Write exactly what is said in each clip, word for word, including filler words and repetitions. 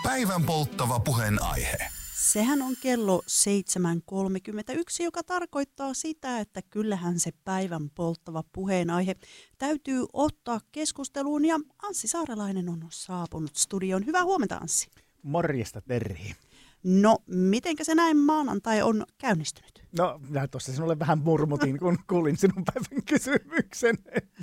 Päivän polttava puheenaihe. Sehän on kello seitsemän kolmekymmentäyksi, joka tarkoittaa sitä, että kyllähän se päivän polttava puheenaihe täytyy ottaa keskusteluun. Ja Anssi Saarelainen on saapunut studioon. Hyvää huomenta, Anssi. Morjesta, Terhi. No, mitenkä se näin maanantai on käynnistynyt? No, minä tuossa sinulle vähän murmutin, kun kuulin sinun päivän kysymyksen.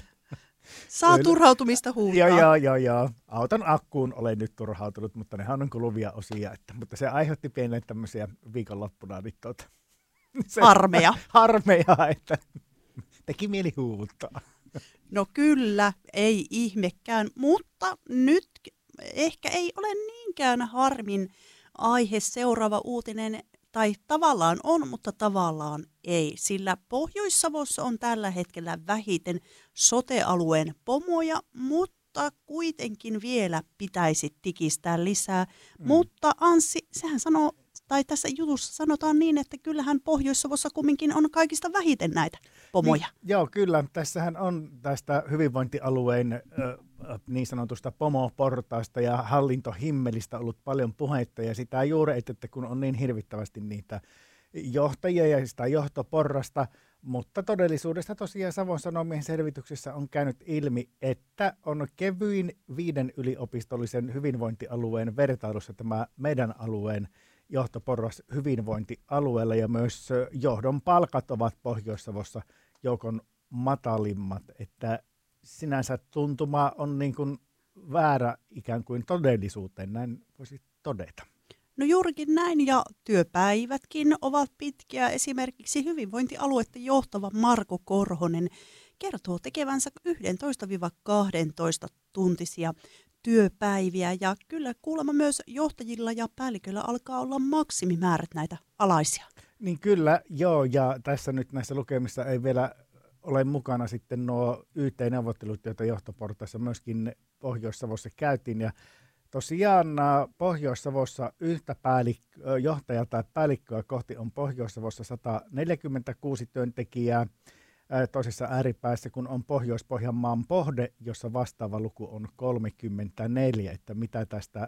Saa turhautumista huutaa. Joo, joo, joo, joo. Auton akkuun olen nyt turhautunut, mutta nehän on kuluvia osia. Että, mutta se aiheutti pienen tämmöisiä viikonloppuna. Niin tuota, se, harmeja. Harmeja, että teki mieli huuttaa. No kyllä, ei ihmekään, mutta nyt ehkä ei ole niinkään harmin aihe seuraava uutinen, tai tavallaan on, mutta tavallaan ei, sillä Pohjois-Savossa on tällä hetkellä vähiten sote-alueen pomoja, mutta kuitenkin vielä pitäisi tikistää lisää. Mm. Mutta Anssi, sehän sanoo, tai tässä jutussa sanotaan niin, että kyllähän Pohjois-Savossa kumminkin on kaikista vähiten näitä pomoja. Niin, joo, kyllä. Tässähän on tästä hyvinvointialueen äh, niin sanotusta pomoportaasta ja hallintohimmelistä ollut paljon puhetta, ja sitä juuri, että kun on niin hirvittävästi niitä johtajia ja sitä johtoporrasta, mutta todellisuudessa tosiaan Savon Sanomien selvityksessä on käynyt ilmi, että on kevyin viiden yliopistollisen hyvinvointialueen vertailussa tämä meidän alueen johtoporras hyvinvointialueella, ja myös johdon palkat ovat Pohjois-Savossa joukon matalimmat, että sinänsä tuntuma on niin kuin väärä ikään kuin todellisuuteen, näin voisi todeta. No juurikin näin, ja työpäivätkin ovat pitkiä. Esimerkiksi hyvinvointialuetta johtava Marko Korhonen kertoo tekevänsä yksitoista kaksitoista tuntisia työpäiviä, ja kyllä kuulemma myös johtajilla ja päälliköillä alkaa olla maksimimäärät näitä alaisia. Niin kyllä, joo, ja tässä nyt näissä lukemissa ei vielä ole mukana sitten nuo Y T-neuvottelut, joita johtoportaissa myöskin Pohjois-Savossa käytiin, ja tosiaan Pohjois-Savossa yhtä päällik- johtajaa tai päällikköä kohti on Pohjois-Savossa sata neljäkymmentäkuusi työntekijää, toisessa ääripäässä, kun on Pohjois-Pohjanmaan Pohde, jossa vastaava luku on kolmekymmentäneljä, että mitä tästä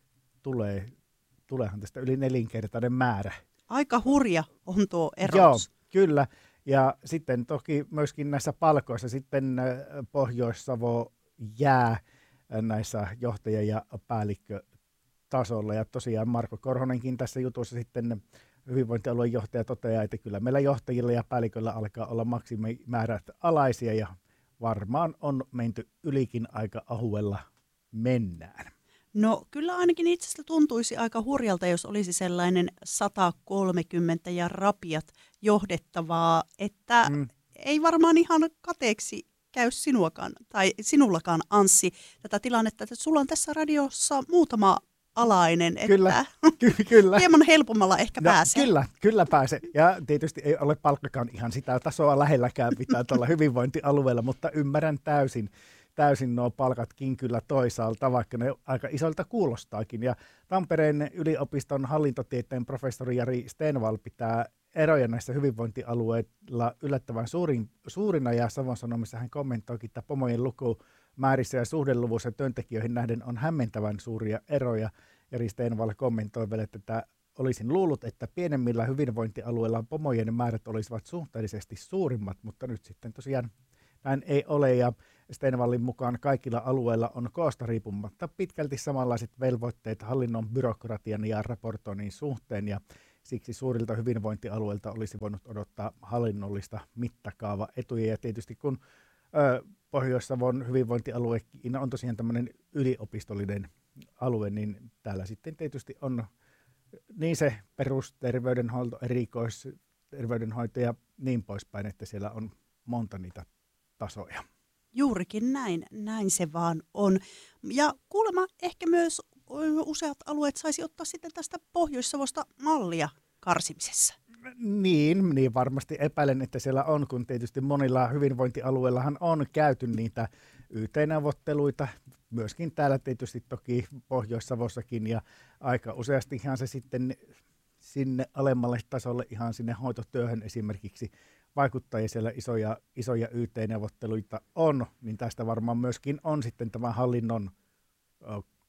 tulee, tuleehan tästä yli nelinkertainen määrä. Aika hurja on tuo erotus. Joo, kyllä. Ja sitten toki myöskin näissä palkoissa sitten Pohjois-Savo jää näissä johtaja- ja päällikkötasolla. Ja tosiaan Marko Korhonenkin tässä jutussa sitten hyvinvointialueen johtaja toteaa, että kyllä meillä johtajilla ja päälliköillä alkaa olla maksimimäärät alaisia, ja varmaan on menty ylikin aika ahuella mennään. No kyllä ainakin itsestä tuntuisi aika hurjalta, jos olisi sellainen sata kolmekymmentä ja rapiat johdettavaa, että mm. ei varmaan ihan kateeksi käy sinuakaan, tai sinullakaan, Anssi, tätä tilannetta, että sulla on tässä radiossa muutama alainen, kyllä, että ky- kyllä. hieman helpommalla ehkä no, pääsee. Kyllä, kyllä pääsee. Ja tietysti ei ole palkkakaan ihan sitä tasoa lähelläkään pitää tuolla hyvinvointialueella, mutta ymmärrän täysin, täysin nuo palkatkin kyllä toisaalta, vaikka ne aika isolta kuulostaakin. Ja Tampereen yliopiston hallintotieteen professori Jari Stenvall pitää eroja näissä hyvinvointialueilla yllättävän suurin, suurina, ja Savon Sanomissa hän kommentoikin, että pomojen lukumäärissä ja suhdeluvuissa työntekijöihin nähden on hämmentävän suuria eroja. Jari Stenvall kommentoi vielä, että olisin luullut, että pienemmillä hyvinvointialueilla pomojen määrät olisivat suhteellisesti suurimmat, mutta nyt sitten tosiaan näin ei ole, ja Stenvallin mukaan kaikilla alueilla on koosta riippumatta pitkälti samanlaiset velvoitteet hallinnon, byrokratian ja raportoinnin suhteen, ja siksi suurilta hyvinvointialueilta olisi voinut odottaa hallinnollista mittakaavaetuja. Ja tietysti kun ö, Pohjois-Savon hyvinvointialuekin on tosiaan tämmöinen yliopistollinen alue, niin täällä sitten tietysti on niin se perusterveydenhoito, erikoisterveydenhoito ja niin poispäin, että siellä on monta niitä tasoja. Juurikin näin, näin se vaan on. Ja kuulemma ehkä myös useat alueet saisi ottaa sitten tästä Pohjois-Savosta mallia karsimisessa. Niin, niin varmasti epäilen, että siellä on, kun tietysti monilla hyvinvointialueillahan on käyty niitä Y T-neuvotteluita, myöskin täällä tietysti toki Pohjois-Savossakin, ja aika useastihan se sitten sinne alemmalle tasolle ihan sinne hoitotyöhön esimerkiksi vaikuttaa, ja siellä isoja, isoja Y T-neuvotteluita on, niin tästä varmaan myöskin on sitten tämä hallinnon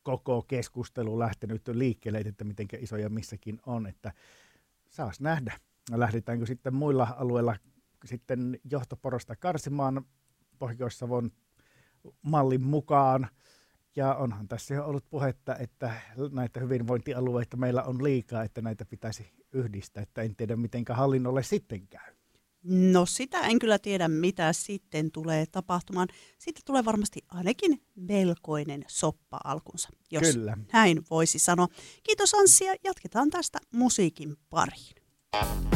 koko keskustelu lähtenyt liikkeelle, että miten isoja missäkin on, että saas nähdä. Lähdetäänkö sitten muilla alueilla sitten johtoporosta karsimaan Pohjois-Savon mallin mukaan. Ja onhan tässä jo ollut puhetta, että näitä hyvinvointialueita meillä on liikaa, että näitä pitäisi yhdistää, että en tiedä mitenkä hallinnolle sitten käy. No sitä en kyllä tiedä, mitä sitten tulee tapahtumaan. Sitten tulee varmasti ainakin melkoinen soppa alkunsa, jos Kyllä. näin voisi sanoa. Kiitos Anssi ja jatketaan tästä musiikin pariin.